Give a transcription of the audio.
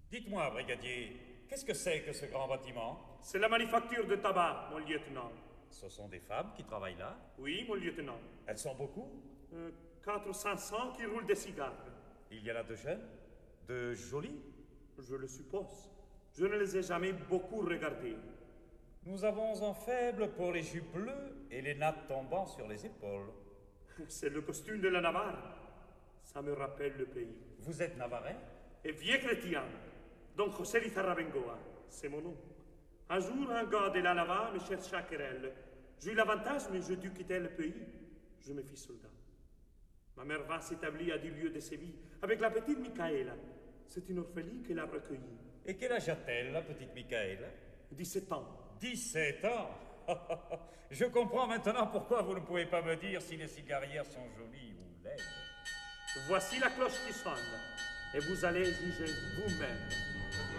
Dites-moi, brigadier, qu'est-ce que c'est que ce grand bâtiment? C'est la manufacture de tabac, mon lieutenant. Ce sont des femmes qui travaillent là? Oui, mon lieutenant. Elles sont beaucoup? 4 ou 500 qui roulent des cigares. Il y en a de jeunes? De jolis? Je le suppose. Je ne les ai jamais beaucoup regardés. Nous avons un faible pour les jupes bleues et les nattes tombant sur les épaules. C'est le costume de la Navarre. Ça me rappelle le pays. Vous êtes navarrais? Et vieux chrétien. Don José Lizarrabengoa, c'est mon nom. Un jour, un gars de la Navarre me chercha querelle. J'ai eu l'avantage, mais je dû quitter le pays. Je me fis soldat. Ma mère vint s'établir à 10 lieues de Séville avec la petite Michaela. C'est une orpheline qui l'a recueillie. Et quel âge a-t-elle, la petite Michaela? 17 ans. 17 ans. Je comprends maintenant pourquoi vous ne pouvez pas me dire si les cigarières sont jolies ou laides. Voici la cloche qui sonne. Et vous allez juger vous-même.